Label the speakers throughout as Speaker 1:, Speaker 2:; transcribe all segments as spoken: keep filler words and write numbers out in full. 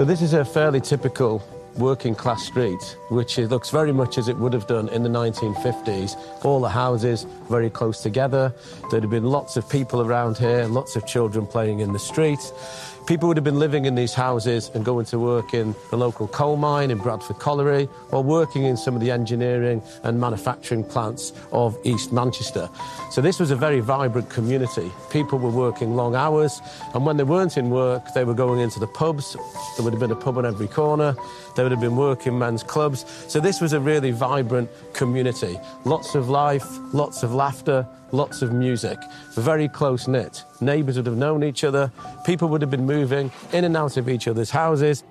Speaker 1: So this is a fairly typical working class street, which it looks very much as it would have done in the nineteen fifties. All the houses very close together. There'd have been lots of people around here, lots of children playing in the street. People would have been living in these houses and going to work in the local coal mine in Bradford Colliery, or working in some of the engineering and manufacturing plants of East Manchester. So this was a very vibrant community. People were working long hours, and when they weren't in work, they were going into the pubs. There would have been a pub on every corner. There would have been working men's clubs. So this was a really vibrant community. Lots of life, lots of laughter, lots of music. Very close-knit. Neighbours would have known each other. People would have been moving in and out of each other's houses.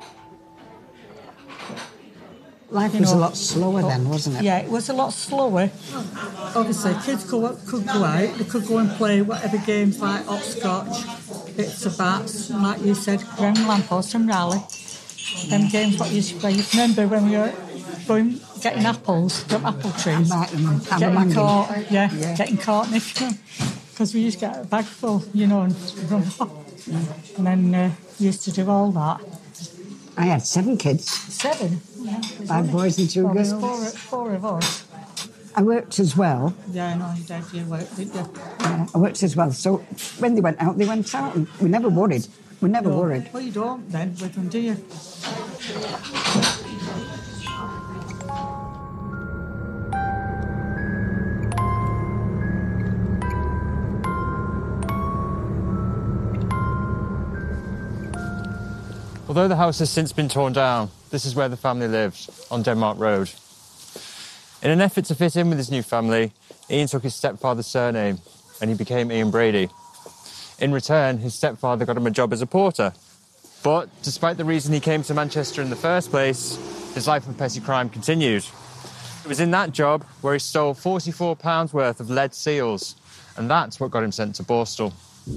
Speaker 2: Life was know, a lot slower then, wasn't it?
Speaker 3: Yeah, it was a lot slower. Obviously, kids could, could go out, they could go and play whatever games like hopscotch, bits of bats, and like you said, ground lamppost and rally. Them games what you used to play. You remember when we were going, getting apples from apple trees? Getting caught, yeah, yeah, getting caught because we used to get a bag full, you know, and run off. And then uh, used to do all that.
Speaker 2: I had seven kids.
Speaker 3: Seven? Yeah.
Speaker 2: Five boys and two
Speaker 3: well,
Speaker 2: girls.
Speaker 3: Four, four of us.
Speaker 2: I worked as well.
Speaker 3: Yeah, I know you did. You worked, didn't you?
Speaker 2: Yeah, I worked as well. So when they went out, they went out. And we never worried. We never
Speaker 3: no.
Speaker 2: worried.
Speaker 3: Well, you don't then with them, do you?
Speaker 4: Although the house has since been torn down, this is where the family lived, on Denmark Road. In an effort to fit in with his new family, Ian took his stepfather's surname and he became Ian Brady. In return, his stepfather got him a job as a porter. But despite the reason he came to Manchester in the first place, his life of petty crime continued. It was in that job where he stole forty-four pounds worth of lead seals, and that's what got him sent to Borstal.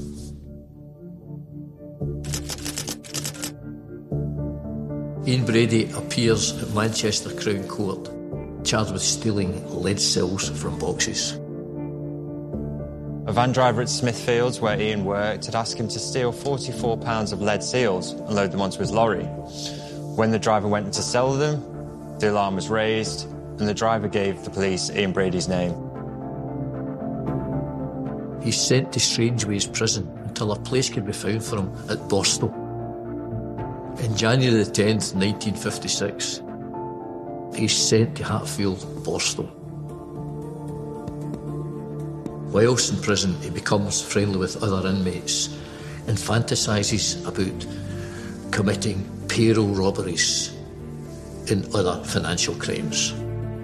Speaker 5: Ian Brady appears at Manchester Crown Court, charged with stealing lead cells from boxes.
Speaker 4: A van driver at Smithfields, where Ian worked, had asked him to steal forty-four pounds of lead seals and load them onto his lorry. When the driver went to sell them, the alarm was raised, and the driver gave the police Ian Brady's name.
Speaker 5: He's sent to Strangeways prison until a place could be found for him at Borstal. In January the tenth, nineteen fifty-six, he's sent to Hatfield, Borstal. Whilst in prison, he becomes friendly with other inmates and fantasises about committing payroll robberies and other financial crimes.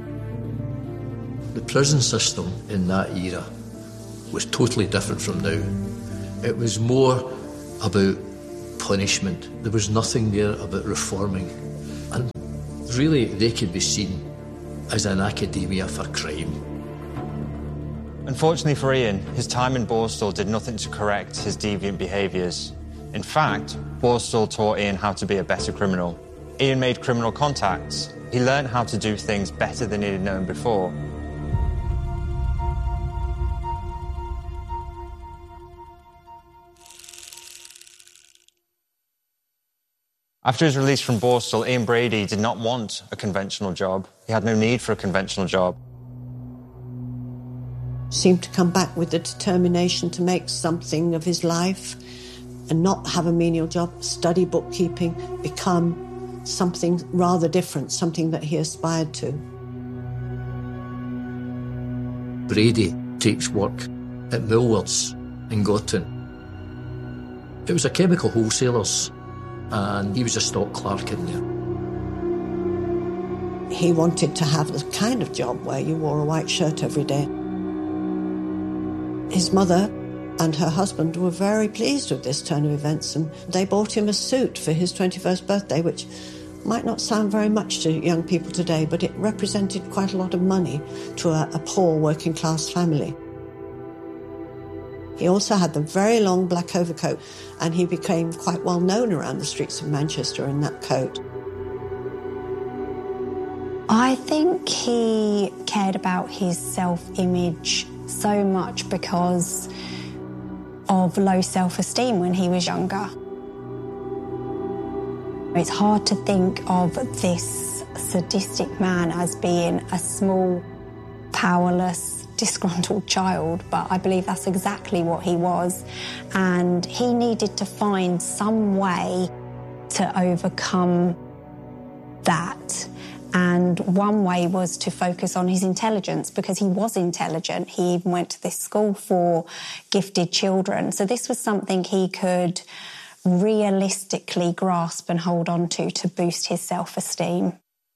Speaker 5: The prison system in that era was totally different from now. It was more about punishment. There was nothing there about reforming. And really, they could be seen as an academia for crime.
Speaker 4: Unfortunately for Ian, his time in Borstal did nothing to correct his deviant behaviours. In fact, Borstal taught Ian how to be a better criminal. Ian made criminal contacts. He learned how to do things better than he had known before. After his release from Borstal, Ian Brady did not want a conventional job. He had no need for a conventional job.
Speaker 6: Seemed to come back with the determination to make something of his life and not have a menial job, study bookkeeping, become something rather different, something that he aspired to.
Speaker 5: Brady takes work at Millwards in Gorton. It was a chemical wholesaler's, and he was a stock clerk in there.
Speaker 6: He wanted to have the kind of job where you wore a white shirt every day. His mother and her husband were very pleased with this turn of events, and they bought him a suit for his twenty-first birthday, which might not sound very much to young people today, but it represented quite a lot of money to a, a poor working-class family. He also had the very long black overcoat, and he became quite well known around the streets of Manchester in that coat.
Speaker 7: I think he cared about his self-image so much because of low self-esteem when he was younger. It's hard to think of this sadistic man as being a small, powerless, disgruntled child, but I believe that's exactly what he was. And he needed to find some way to overcome that. And one way was to focus on his intelligence, because he was intelligent. He even went to this school for gifted children. So this was something he could realistically grasp and hold on to to boost his self-esteem.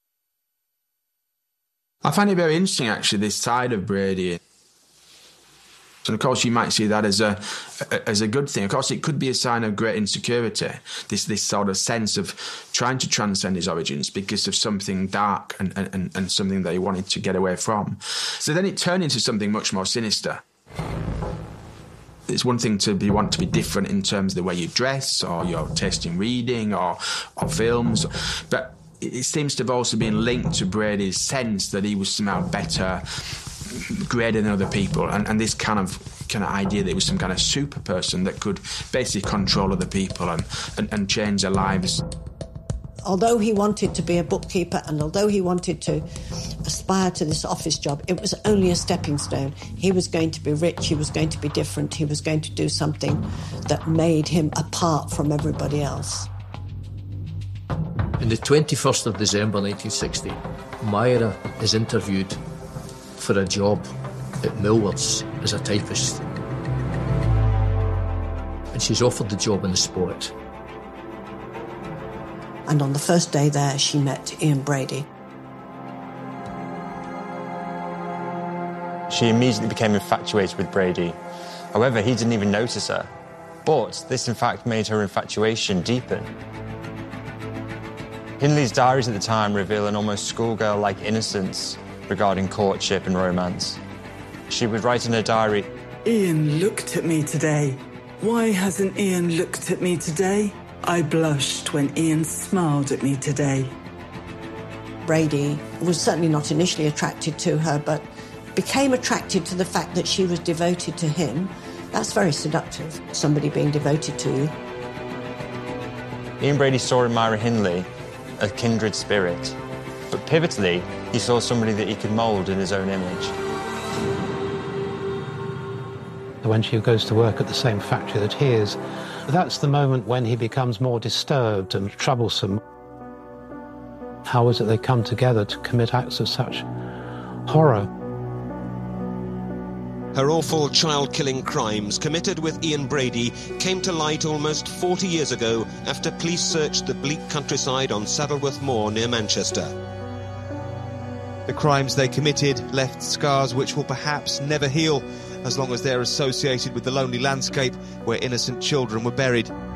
Speaker 8: I find it very interesting, actually, this side of Brady. And of course, you might see that as a as a good thing. Of course, it could be a sign of great insecurity, this this sort of sense of trying to transcend his origins because of something dark and, and, and something that he wanted to get away from. So then it turned into something much more sinister. It's one thing to be want to be different in terms of the way you dress or your taste in reading or, or films, but it seems to have also been linked to Brady's sense that he was somehow better, greater than other people, and, and this kind of kind of idea that he was some kind of super person that could basically control other people and, and, and change their lives.
Speaker 6: Although he wanted to be a bookkeeper and although he wanted to aspire to this office job, it was only a stepping stone. He was going to be rich, he was going to be different, he was going to do something that made him apart from everybody else.
Speaker 5: On the twenty-first of December nineteen sixty, Myra is interviewed for a job at Millwards as a typist. And she's offered the job on the spot.
Speaker 6: And on the first day there, she met Ian Brady.
Speaker 4: She immediately became infatuated with Brady. However, he didn't even notice her. But this, in fact, made her infatuation deepen. Hindley's diaries at the time reveal an almost schoolgirl-like innocence regarding courtship and romance. She would write in her diary,
Speaker 9: "Ian looked at me today. Why hasn't Ian looked at me today? I blushed when Ian smiled at me today."
Speaker 6: Brady was certainly not initially attracted to her, but became attracted to the fact that she was devoted to him. That's very seductive, somebody being devoted to you.
Speaker 4: Ian Brady saw in Myra Hindley a kindred spirit, but pivotally, he saw somebody that he could mould in his own image.
Speaker 10: When she goes to work at the same factory that he is, that's the moment when he becomes more disturbed and troublesome. How is it they come together to commit acts of such horror?
Speaker 11: Her awful child-killing crimes committed with Ian Brady came to light almost forty years ago after police searched the bleak countryside on Saddleworth Moor near Manchester.
Speaker 12: The crimes they committed left scars which will perhaps never heal, as long as they're associated with the lonely landscape where innocent children were buried.